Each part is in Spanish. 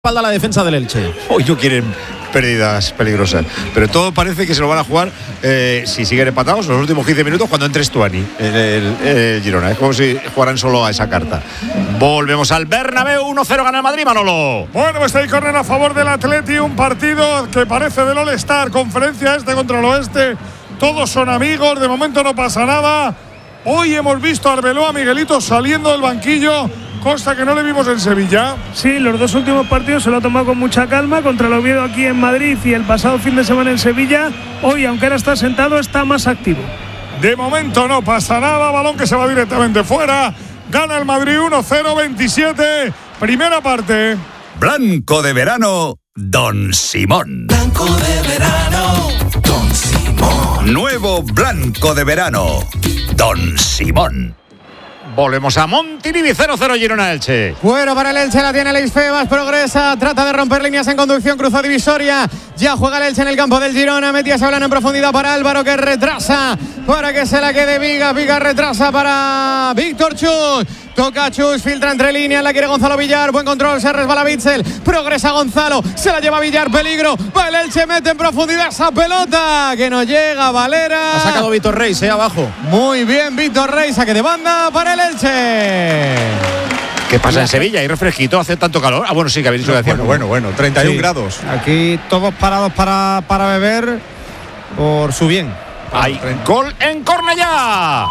espalda la defensa del Elche. Hoy no quieren pérdidas peligrosas, pero todo parece que se lo van a jugar si siguen empatados los últimos 15 minutos cuando entre Stuani el Girona. Es como si jugaran solo a esa carta. Volvemos al Bernabéu, 1-0 gana el Madrid, Manolo. Bueno, pues hay córner a favor del Atleti, un partido que parece del All-Star, conferencia este contra el oeste, todos son amigos, de momento no pasa nada. Hoy hemos visto a Arbeloa, Miguelito saliendo del banquillo, cosa que no le vimos en Sevilla. Sí, los dos últimos partidos se lo ha tomado con mucha calma, contra el Oviedo aquí en Madrid y el pasado fin de semana en Sevilla. Hoy, aunque ahora está sentado, está más activo. De momento no pasa nada, balón que se va directamente fuera. Gana el Madrid 1-0, 27, primera parte. Blanco de verano, Don Simón. Blanco de verano, Don Simón. Nuevo Blanco de verano, Don Simón. Volvemos a Montilivi, 0-0 Girona-Elche. Bueno, para el Elche la tiene Alex Febas, progresa, trata de romper líneas en conducción, cruza divisoria. Ya juega el Elche en el campo del Girona. Metía Sablano en profundidad para Álvaro, que retrasa para que se la quede Viga. Viga retrasa para Víctor Chus. Toca Chus, filtra entre líneas, la quiere Gonzalo Villar. Buen control, se resbala Bitzel. Progresa Gonzalo, se la lleva Villar, peligro. Va el Elche, mete en profundidad esa pelota que no llega, Valera. Ha sacado Víctor Reis, abajo. Muy bien, Víctor Reis, saque de banda para el Elche. ¿Qué pasa en Sevilla? ¿Hay refresquito? ¿Hace tanto calor? Ah, bueno, sí, que habéis dicho que hacía. Bueno, 31 grados. Aquí todos parados para beber por su bien. Hay gol en Cornellá.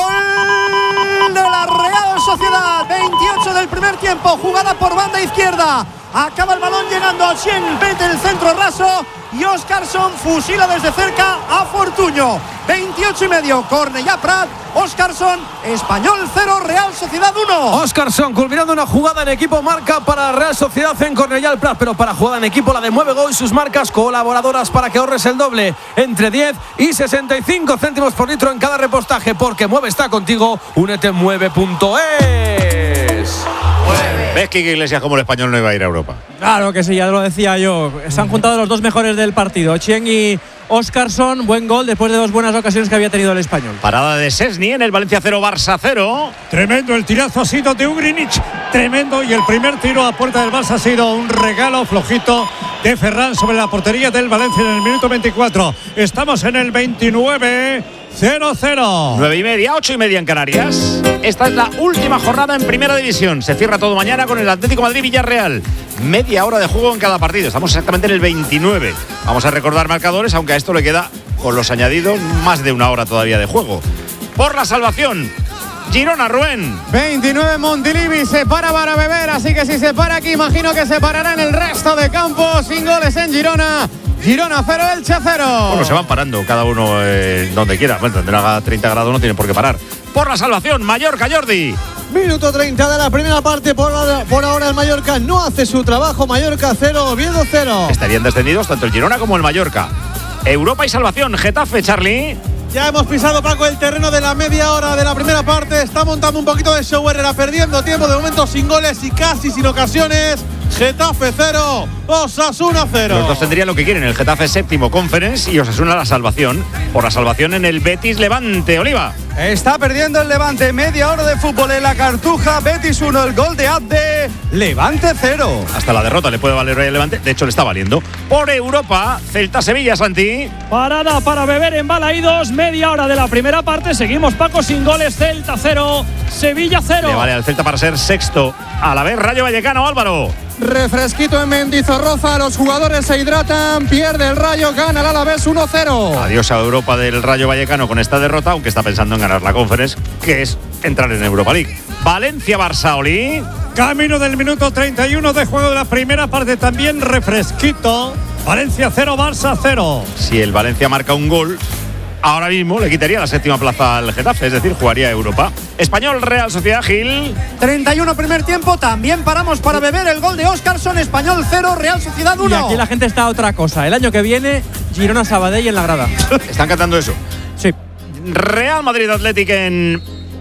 Gol de la Real Sociedad, 28 del primer tiempo, jugada por banda izquierda. Acaba el balón llegando al 100, mete el centro raso y Óscarson fusila desde cerca a Fortuño. 28,5, Cornellá Prat, Óscarson, Español 0, Real Sociedad 1. Óscarson culminando una jugada en equipo, marca para la Real Sociedad en Cornellá Prat, pero para jugada en equipo la de Mueve Gol, sus marcas colaboradoras para que ahorres el doble, entre 10 y 65 céntimos por litro en cada repostaje, porque Mueve está contigo. Únete en mueve.es. ¿Ves que Iglesias como el Español no iba a ir a Europa? Claro que sí, ya lo decía yo. Se han juntado los dos mejores del partido, Chien y Óscarson. Buen gol después de dos buenas ocasiones que había tenido el Español. Parada de Szczesny en el Valencia 0, Barça 0. Tremendo el tirazo ha sido de Ugrinic, tremendo, y el primer tiro a puerta del Barça ha sido un regalo flojito de Ferran sobre la portería del Valencia en el minuto 24. Estamos en el 29, 0-0. 9:30, 8:30 en Canarias. Esta es la última jornada en Primera División. Se cierra todo mañana con el Atlético Madrid-Villarreal. Media hora de juego en cada partido. Estamos exactamente en el 29. Vamos a recordar marcadores, aunque a esto le queda, con los añadidos, más de una hora todavía de juego. Por la salvación, Girona, Rubén. 29 Montilivi, se para beber, así que si se para aquí, imagino que se parará en el resto de campos. Sin goles en Girona. Girona 0, Elche 0. Bueno, se van parando cada uno donde quiera. Bueno, donde haga 30 grados no tienen por qué parar. Por la salvación, Mallorca, Jordi. Minuto 30 de la primera parte. Por ahora el Mallorca no hace su trabajo. Mallorca 0, Oviedo 0. Estarían descendidos tanto el Girona como el Mallorca. Europa y salvación, Getafe, Charlie. Ya hemos pisado, Paco, el terreno de la media hora de la primera parte. Está montando un poquito de show Herrera, perdiendo tiempo de momento, sin goles y casi sin ocasiones. Getafe 0, Osasuna 0. Los dos tendrían lo que quieren, el Getafe séptimo Conference y Osasuna la salvación. Por la salvación en el Betis Levante, Oliva. Está perdiendo el Levante, media hora de fútbol en la Cartuja. Betis 1, el gol de Abde, Levante 0. Hasta la derrota le puede valer hoy al Levante, de hecho le está valiendo. Por Europa, Celta-Sevilla, Santi. Parada para beber en Balaídos, media hora de la primera parte. Seguimos, Paco, sin goles. Celta 0, Sevilla 0. Le vale al Celta para ser sexto. A la vez, Rayo Vallecano, Álvaro. Refresquito en Mendizorroza, los jugadores se hidratan, pierde el Rayo, gana el Alavés 1-0. Adiós a Europa del Rayo Vallecano con esta derrota, aunque está pensando en ganar la Conference, que es entrar en Europa League. Valencia-Barça, Oli. Camino del minuto 31 de juego de la primera parte, también refresquito. Valencia 0, Barça 0. Si el Valencia marca un gol, ahora mismo le quitaría la séptima plaza al Getafe, es decir, jugaría Europa. Español, Real Sociedad, Gil. 31 primer tiempo, también paramos para beber el gol de Óscarson. Español 0, Real Sociedad 1. Y aquí la gente está a otra cosa. El año que viene, Girona Sabadell en la grada. ¿Están cantando eso? Sí. Real Madrid Athletic en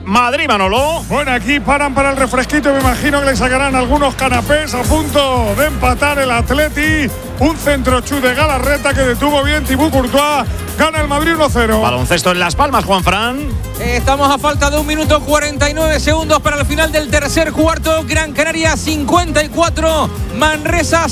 Madrid, Manolo. Bueno, aquí paran para el refresquito. Me imagino que le sacarán algunos canapés. A punto de empatar el Atleti. Un centro de Galarreta que detuvo bien Thibaut Courtois. Gana el Madrid 1-0. Baloncesto en Las Palmas, Juanfran. Estamos a falta de 1 minuto 49 segundos para el final del tercer cuarto. Gran Canaria 54, Manresa